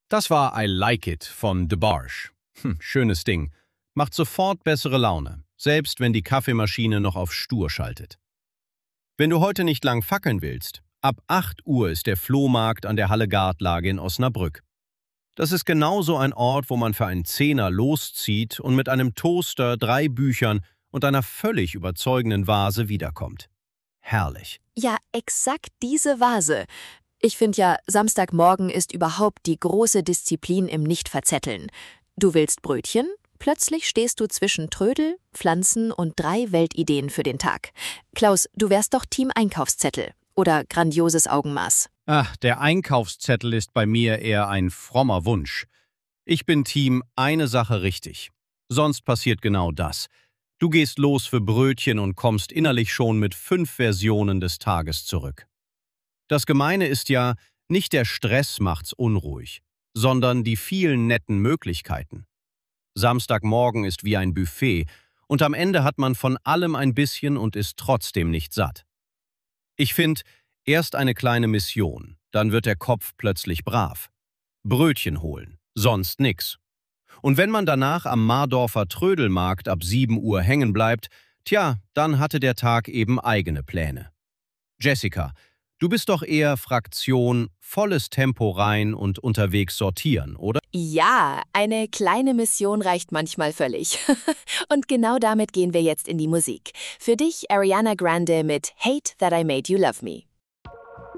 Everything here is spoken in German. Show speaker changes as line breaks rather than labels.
Das war I Like It von DeBarge. Schönes Ding. Macht sofort bessere Laune, selbst wenn die Kaffeemaschine noch auf Stur schaltet. Wenn du heute nicht lang fackeln willst, ab 8 Uhr ist der Flohmarkt an der Halle Gartlage in Osnabrück. Das ist genauso ein Ort, wo man für einen Zehner loszieht und mit einem Toaster, 3 Büchern und einer völlig überzeugenden Vase wiederkommt. Herrlich.
Ja, exakt diese Vase. Ich finde ja, Samstagmorgen ist überhaupt die große Disziplin im Nicht-Verzetteln. Du willst Brötchen? Plötzlich stehst du zwischen Trödel, Pflanzen und 3 Weltideen für den Tag. Klaus, du wärst doch Team Einkaufszettel oder grandioses Augenmaß.
Ach, der Einkaufszettel ist bei mir eher ein frommer Wunsch. Ich bin Team eine Sache richtig. Sonst passiert genau das. Du gehst los für Brötchen und kommst innerlich schon mit 5 Versionen des Tages zurück. Das Gemeine ist ja, nicht der Stress macht's unruhig, sondern die vielen netten Möglichkeiten. Samstagmorgen ist wie ein Buffet und am Ende hat man von allem ein bisschen und ist trotzdem nicht satt. Ich finde, erst eine kleine Mission, dann wird der Kopf plötzlich brav. Brötchen holen, sonst nix. Und wenn man danach am Mardorfer Trödelmarkt ab 7 Uhr hängen bleibt, tja, dann hatte der Tag eben eigene Pläne. Jessica, du bist doch eher Fraktion volles Tempo rein und unterwegs sortieren, oder?
Ja, eine kleine Mission reicht manchmal völlig. Und genau damit gehen wir jetzt in die Musik. Für dich Ariana Grande mit Hate That I Made You Love Me.